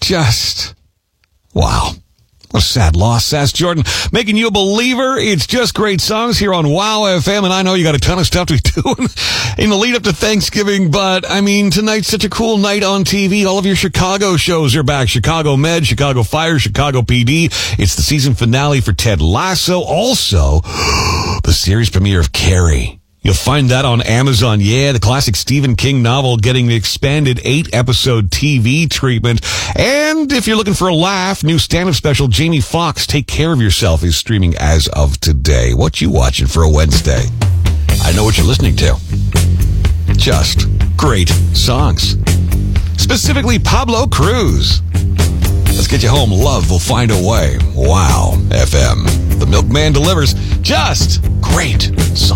Just, wow. What a sad loss, Sass Jordan. Making you a believer. It's just great songs here on WOW FM, and I know you got a ton of stuff to be doing in the lead up to Thanksgiving, but, I mean, tonight's such a cool night on TV. All of your Chicago shows are back. Chicago Med, Chicago Fire, Chicago PD. It's the season finale for Ted Lasso. Also, the series premiere of Carrie. You'll find that on Amazon. Yeah, the classic Stephen King novel getting the expanded 8-episode TV treatment. And if you're looking for a laugh, new stand-up special, Jamie Foxx, Take Care of Yourself, is streaming as of today. What you watching for a Wednesday? I know what you're listening to. Just great songs. Specifically, Pablo Cruz. Let's get you home. Love will find a way. WOW FM. The Milkman delivers just great songs.